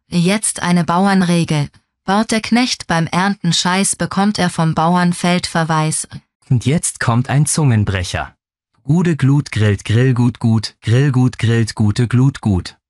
Jetzt eine Bauernregel. Baut der Knecht beim Ernten Scheiß, bekommt er vom Bauern Feldverweis. Und jetzt kommt ein Zungenbrecher. Gude Glut grillt Grillgut gut, Grillgut grillt gute Glut gut.